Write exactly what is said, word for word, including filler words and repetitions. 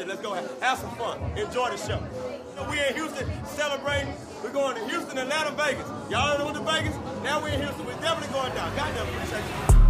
shit. Let's go have, have some fun. Enjoy the show. We in Houston celebrating. We're going to Houston, Atlanta, Vegas. Y'all done went to Vegas? Now we in Houston. We're definitely going down. Goddamn, appreciate you.